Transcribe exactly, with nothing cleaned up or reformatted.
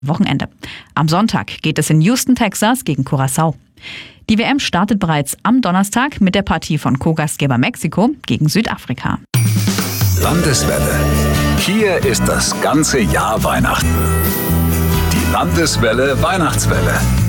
Wochenende. Am Sonntag geht es in Houston, Texas gegen Curaçao. Die W M startet bereits am Donnerstag mit der Partie von Co-Gastgeber Mexiko gegen Südafrika. Landeswelle. Hier ist das ganze Jahr Weihnachten. Die Landeswelle Weihnachtswelle.